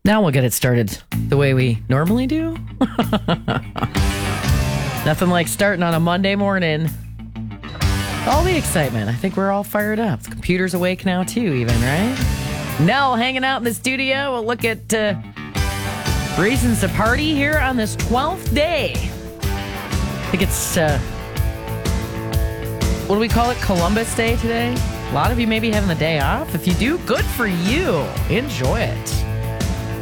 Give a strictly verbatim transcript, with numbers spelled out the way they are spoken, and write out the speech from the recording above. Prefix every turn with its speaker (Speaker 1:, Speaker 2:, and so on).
Speaker 1: Now we'll get it started the way we normally do. Nothing like starting on a Monday morning. All the excitement. I think we're all fired up. The computer's awake now too, even, right? Nell hanging out in the studio. We'll look at uh, reasons to party here on this twelfth day. I think it's, uh, what do we call it? Columbus Day today? A lot of you may be having the day off. If you do, good for you. Enjoy it.